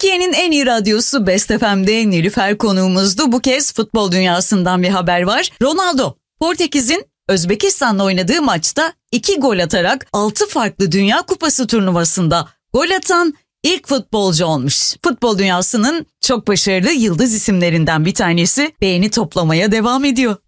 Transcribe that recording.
Türkiye'nin en iyi radyosu Best FM'de Nilüfer konuğumuzdu. Bu kez futbol dünyasından bir haber var. Ronaldo, Portekiz'in Özbekistan'la oynadığı maçta 2 gol atarak 6 farklı Dünya Kupası turnuvasında gol atan ilk futbolcu olmuş. Futbol dünyasının çok başarılı yıldız isimlerinden bir tanesi beğeni toplamaya devam ediyor.